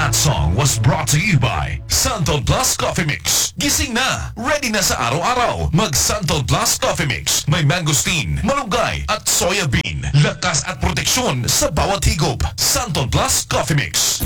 That song was brought to you by Santol Plus Coffee Mix. Gising na, ready na sa araw-araw. Mag Santol Plus Coffee Mix. May mangosteen, malunggay at soya bean. Lakas at proteksyon sa bawat higop. Santol Plus Coffee Mix.